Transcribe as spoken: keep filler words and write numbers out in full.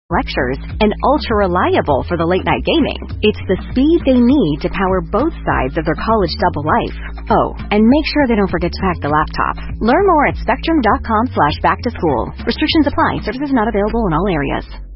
lectures, and ultra-reliable for the late-night gaming. It's the speed they need to power both sides of their college double life. Oh, and make sure they don't forget to pack the laptop. Learn more at spectrum dot com slash back to school. Restrictions apply. Services not available in all areas.